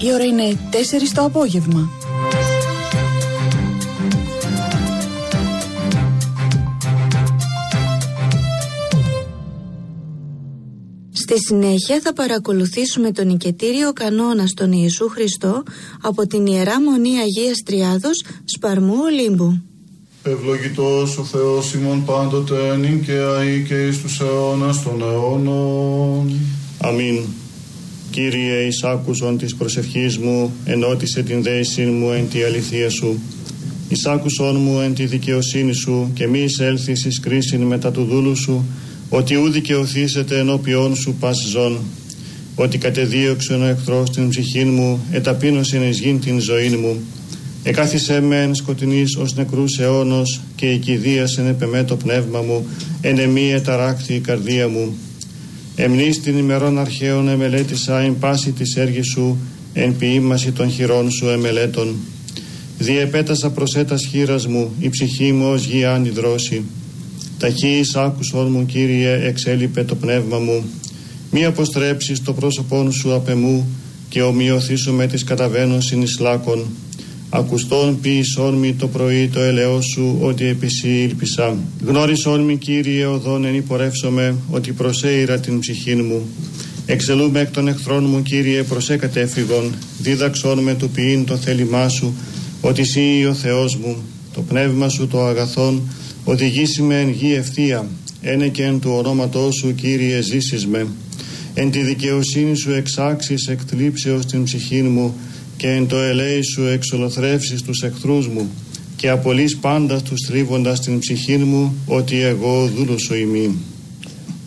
Η ώρα είναι 4 το απόγευμα. Στη συνέχεια θα παρακολουθήσουμε τον νικητήριο κανόνα στον Ιησού Χριστό από την Ιερά Μονή Αγίας Τριάδος Σπαρμού Ολύμπου. Ευλογητός ο Θεός ημών πάντοτε νυν και αεί και εις τους αιώνας των αιώνων. Αμήν. Κύριε, εις άκουσον της προσευχής μου, ενώτισε την δέησιν μου εν τη αληθεία σου. Εις άκουσον μου εν τη δικαιοσύνη σου και μη εισέλθεις εις κρίσιν μετά του δούλου σου, ότι ου δικαιωθήσετε ενώπιόν σου πας ζών. Ότι κατεδίωξον ο εχθρός την ψυχήν μου, εταπείνωσιν εις γην την ζωήν μου. Εκάθισέ με εν σκοτεινής ως νεκρούς αιώνος και η κηδείας επεμέ το πνεύμα μου, εν εμή εταράκθη η καρδία μου. Εμνείς την ημερών αρχαίων εμελέτησα εν πάση της έργης σου, εν ποιήμαση των χειρών σου εμελέτων. Διεπέτασα προσέτας χείρας μου, η ψυχή μου ως γη ανιδρώση. Ταχύης άκουσον μου, Κύριε, εξέλιπε το πνεύμα μου. Μη αποστρέψεις το πρόσωπόν σου απ' εμού και ομοιωθήσου με τις καταβαίνωσιν εις λάκων. Ακουστών ποιησόν μη το πρωί το ελαιός σου, ότι επί σοι ήλπισα. Γνώρισόν μη, Κύριε, οδόν εν υπορεύσομαι, ότι προσέειρα την ψυχήν μου. Εξελούμε εκ των εχθρών μου, Κύριε, προσέ κατέφυγον. Δίδαξόν με του ποιήν το θέλημά σου, ότι σύ ο Θεός μου. Το πνεύμα σου το αγαθόν, οδηγήσει με εν γη ευθεία. Ένε και εν του ονόματός σου, Κύριε, ζήσεις με. Εν τη δικαιοσύνη σου εξάξεις εκτλίψεως την ψυχήν μου, και εν το ελέη σου εξολοθρεύσεις τους εχθρούς μου, και απολύς πάντα τους θρύβοντας την ψυχήν μου, ότι εγώ δούλος σου ημί.